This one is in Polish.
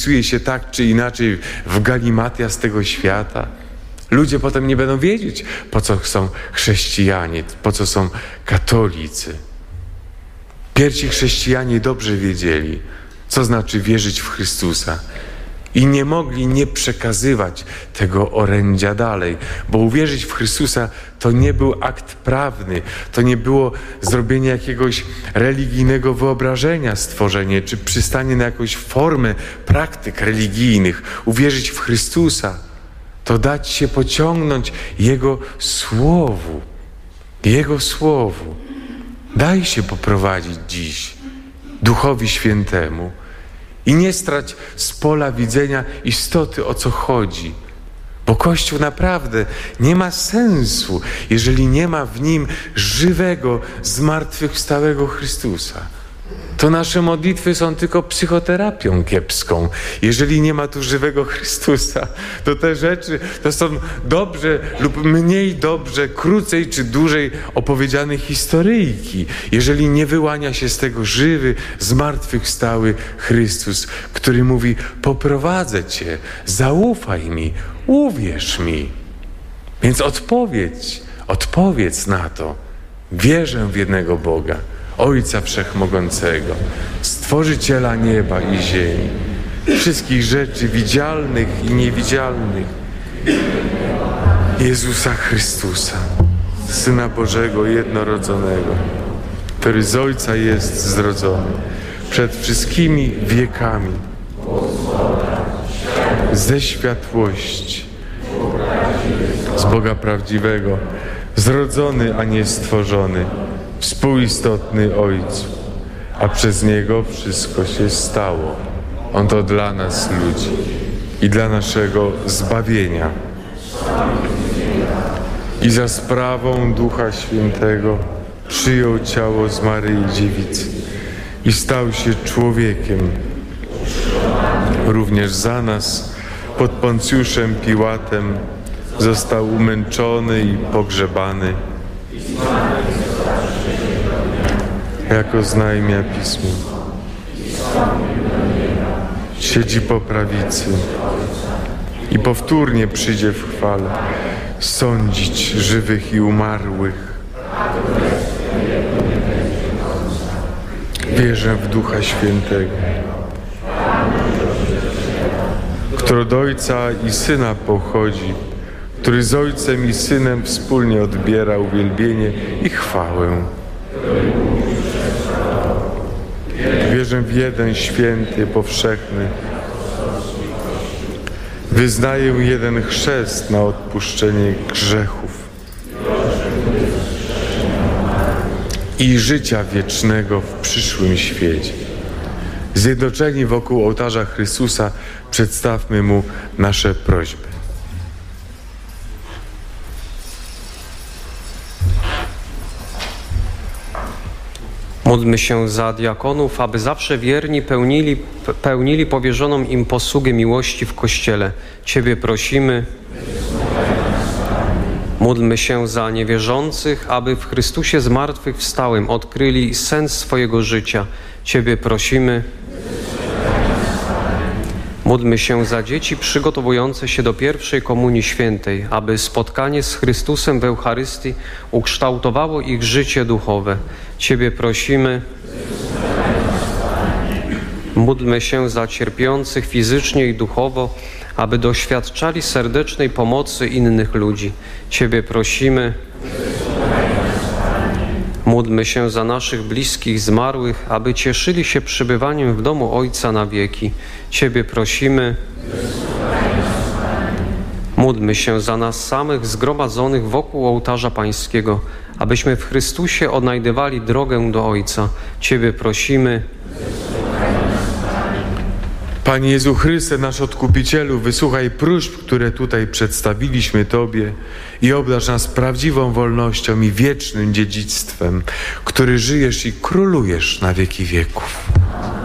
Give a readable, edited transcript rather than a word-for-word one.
wpisuje się tak czy inaczej w galimatia z tego świata. Ludzie potem nie będą wiedzieć, po co są chrześcijanie, po co są katolicy. Pierwsi chrześcijanie dobrze wiedzieli, co znaczy wierzyć w Chrystusa. I nie mogli nie przekazywać tego orędzia dalej, bo uwierzyć w Chrystusa to nie był akt prawny, to nie było zrobienie jakiegoś religijnego wyobrażenia, stworzenie, czy przystanie na jakąś formę praktyk religijnych. Uwierzyć w Chrystusa to dać się pociągnąć Jego Słowu. Jego Słowu. Daj się poprowadzić dziś Duchowi Świętemu. I nie strać z pola widzenia istoty, o co chodzi. Bo Kościół naprawdę nie ma sensu, jeżeli nie ma w nim żywego, zmartwychwstałego Chrystusa. To nasze modlitwy są tylko psychoterapią kiepską. Jeżeli nie ma tu żywego Chrystusa, to te rzeczy to są dobrze lub mniej dobrze, krócej czy dłużej opowiedziane historyjki. Jeżeli nie wyłania się z tego żywy, zmartwychwstały Chrystus, który mówi: poprowadzę Cię, zaufaj mi, uwierz mi. Więc odpowiedz na to. Wierzę w jednego Boga, Ojca Wszechmogącego, Stworzyciela nieba i ziemi, wszystkich rzeczy widzialnych i niewidzialnych, Jezusa Chrystusa, Syna Bożego jednorodzonego, który z Ojca jest zrodzony przed wszystkimi wiekami, ze światłości, z Boga prawdziwego, zrodzony, a nie stworzony, współistotny Ojcu, a przez Niego wszystko się stało. On to dla nas, ludzi, i dla naszego zbawienia. I za sprawą Ducha Świętego przyjął ciało z Maryi Dziewicy i stał się człowiekiem. Również za nas pod Poncjuszem Piłatem został umęczony i pogrzebany. Jako znajmia Pismo. Siedzi po prawicy i powtórnie przyjdzie w chwale sądzić żywych i umarłych. Wierzę w Ducha Świętego, który od Ojca i Syna pochodzi, który z Ojcem i Synem wspólnie odbiera uwielbienie i chwałę. Wierzę w jeden święty, powszechny. Wyznaję jeden chrzest na odpuszczenie grzechów i życia wiecznego w przyszłym świecie. Zjednoczeni wokół ołtarza Chrystusa przedstawmy Mu nasze prośby. Módlmy się za diakonów, aby zawsze wierni pełnili powierzoną im posługę miłości w Kościele. Ciebie prosimy. Módlmy się za niewierzących, aby w Chrystusie zmartwychwstałym odkryli sens swojego życia. Ciebie prosimy. Módlmy się za dzieci przygotowujące się do pierwszej Komunii Świętej, aby spotkanie z Chrystusem w Eucharystii ukształtowało ich życie duchowe. Ciebie prosimy. Módlmy się za cierpiących fizycznie i duchowo, aby doświadczali serdecznej pomocy innych ludzi. Ciebie prosimy. Módlmy się za naszych bliskich zmarłych, aby cieszyli się przebywaniem w domu Ojca na wieki. Ciebie prosimy. Módlmy się za nas samych zgromadzonych wokół ołtarza Pańskiego, abyśmy w Chrystusie odnajdywali drogę do Ojca. Ciebie prosimy. Panie Jezu Chryste, nasz Odkupicielu, wysłuchaj próśb, które tutaj przedstawiliśmy Tobie i obdarz nas prawdziwą wolnością i wiecznym dziedzictwem, który żyjesz i królujesz na wieki wieków.